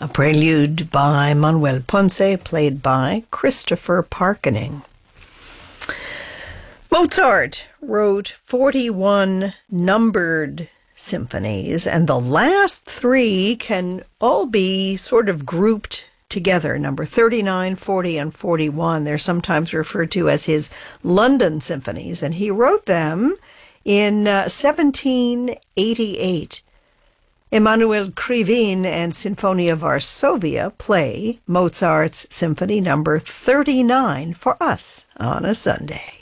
A prelude by Manuel Ponce, played by Christopher Parkening. Mozart wrote 41 numbered symphonies, and the last three can all be sort of grouped together. Number 39, 40, and 41. They're sometimes referred to as his London symphonies, and he wrote them in 1788. Emanuel Krivine and Sinfonia Varsovia play Mozart's Symphony number 39 for us on a Sunday.